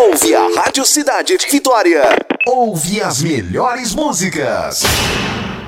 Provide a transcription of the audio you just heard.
Ouve a Rádio Cidade Vitória. Ouve as melhores músicas.